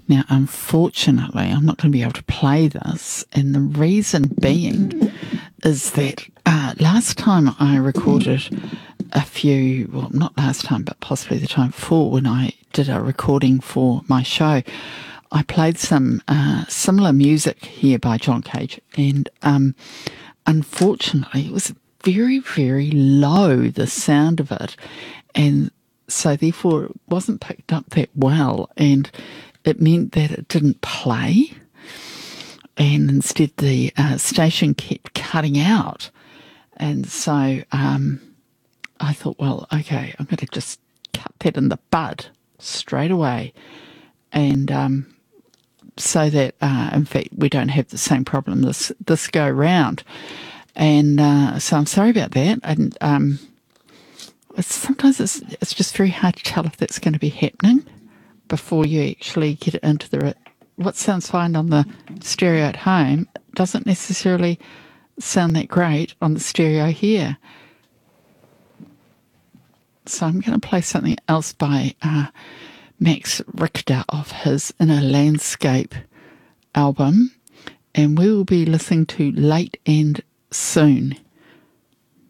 Now, unfortunately, I'm not going to be able to play this, and the reason being is that last time I recorded not last time, but possibly the time before, when I did a recording for my show, I played some similar music here by John Cage, and unfortunately, it was very, very low, the sound of it, and so therefore it wasn't picked up that well, and it meant that it didn't play, and instead the station kept cutting out. And so I thought, well, okay, I'm going to just cut that in the bud straight away, and so that, in fact, we don't have the same problem this go round. And so I'm sorry about that. And sometimes it's just very hard to tell if that's going to be happening before you actually get it into what sounds fine on the stereo at home doesn't necessarily sound that great on the stereo here. So I'm going to play something else by Max Richter off his Inner Landscape album, and we will be listening to Late and Soon.